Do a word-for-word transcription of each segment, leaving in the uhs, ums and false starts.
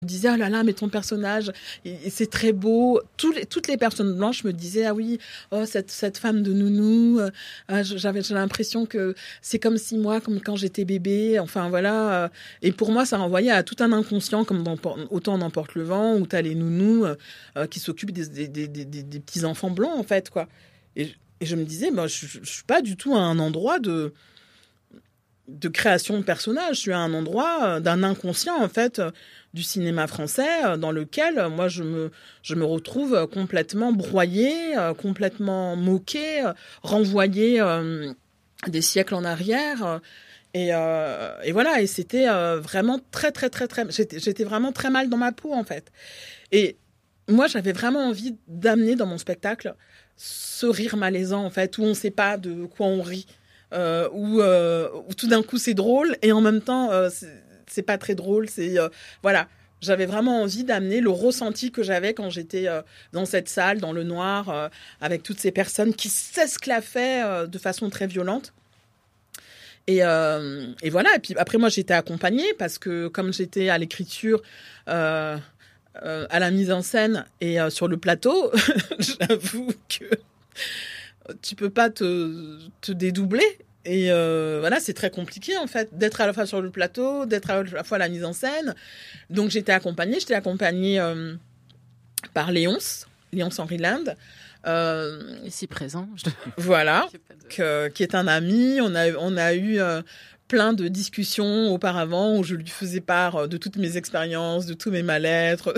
disait: «Oh là là, mais ton personnage, et, et c'est très beau». Tous les, toutes les personnes blanches me disaient: «Ah oui, oh, cette, cette femme de nounou, euh, ah, j'avais j'ai l'impression que c'est comme si moi, comme quand j'étais bébé». Enfin voilà. euh, Et pour moi, ça renvoyait à tout un inconscient, comme dans Por- Autant n'emporte le vent, où t'as les nounous euh, euh, qui s'occupent des, des, des, des, des- des petits enfants blancs, en fait, quoi. Et, et je me disais, bah, je, je, je suis pas du tout à un endroit de de création de personnages. Je suis à un endroit euh, d'un inconscient, en fait, euh, du cinéma français, euh, dans lequel euh, moi je me je me retrouve euh, complètement broyée, euh, complètement moquée, euh, renvoyée euh, des siècles en arrière. euh, et, euh, et voilà. Et c'était euh, vraiment très très très très. J'étais j'étais vraiment très mal dans ma peau, en fait. Et moi, j'avais vraiment envie d'amener dans mon spectacle ce rire malaisant, en fait, où on ne sait pas de quoi on rit, euh, où, euh, où tout d'un coup c'est drôle et en même temps euh, c'est, c'est pas très drôle. C'est euh, voilà, j'avais vraiment envie d'amener le ressenti que j'avais quand j'étais euh, dans cette salle, dans le noir, euh, avec toutes ces personnes qui s'esclaffaient euh, de façon très violente. Et, euh, et voilà. Et puis après, moi, j'étais accompagnée parce que comme j'étais à l'écriture, euh, euh, à la mise en scène et euh, sur le plateau, j'avoue que tu peux pas te, te dédoubler. Et euh, voilà, c'est très compliqué en fait d'être à la fois sur le plateau, d'être à la fois à la mise en scène. Donc j'étais accompagnée, j'étais accompagnée euh, par Léonce, Léonce Henryland. Euh, Ici présent. Je... Voilà, de... que, qui est un ami. On a, on a eu euh, plein de discussions auparavant où je lui faisais part de toutes mes expériences, de tous mes mal-être.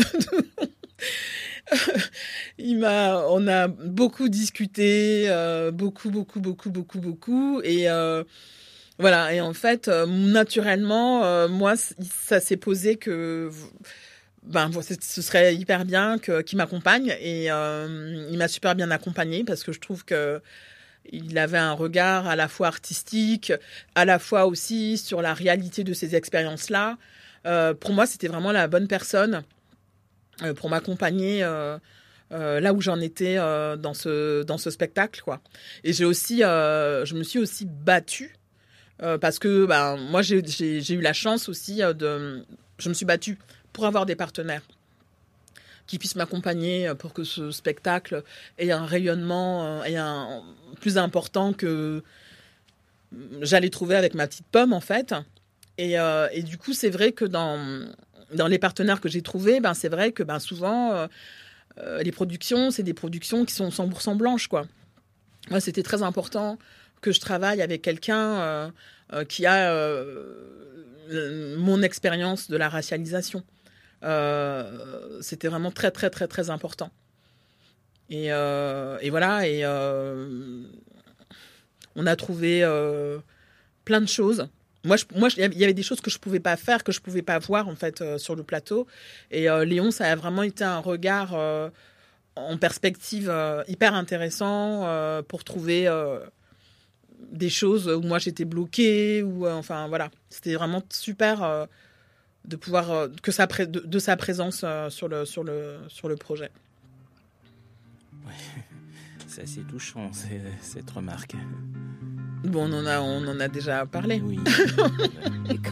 Il m'a, on a beaucoup discuté, euh, beaucoup, beaucoup, beaucoup, beaucoup, beaucoup, et euh, voilà. Et en fait, euh, naturellement, euh, moi, ça s'est posé que, ben, ce serait hyper bien que, qu'il m'accompagne, et euh, il m'a super bien accompagné parce que je trouve que il avait un regard à la fois artistique, à la fois aussi sur la réalité de ces expériences-là. Euh, pour moi, c'était vraiment la bonne personne euh, pour m'accompagner. Euh, Euh, là où j'en étais euh, dans ce dans ce spectacle, quoi. Et j'ai aussi euh, je me suis aussi battue euh, parce que ben moi j'ai, j'ai j'ai eu la chance aussi euh, de je me suis battue pour avoir des partenaires qui puissent m'accompagner pour que ce spectacle ait un rayonnement euh, ait un plus important que j'allais trouver avec ma petite pomme, en fait. Et, euh, et du coup, c'est vrai que dans dans les partenaires que j'ai trouvés, ben c'est vrai que ben souvent euh, Euh, les productions, c'est des productions qui sont cent pour cent blanches, quoi. Moi, c'était très important que je travaille avec quelqu'un euh, euh, qui a euh, mon expérience de la racialisation. Euh, c'était vraiment très, très, très, très important. Et, euh, et voilà, et euh, on a trouvé euh, plein de choses. Moi, je, moi, il y avait des choses que je pouvais pas faire, que je pouvais pas voir en fait euh, sur le plateau. Et euh, Léon, ça a vraiment été un regard euh, en perspective euh, hyper intéressant euh, pour trouver euh, des choses où moi j'étais bloquée ou euh, enfin voilà, c'était vraiment super euh, de pouvoir euh, que sa pré- de, de sa présence euh, sur le sur le sur le projet. Ouais, c'est assez touchant c'est, cette remarque. Bon, on en a on en a déjà parlé. Oui.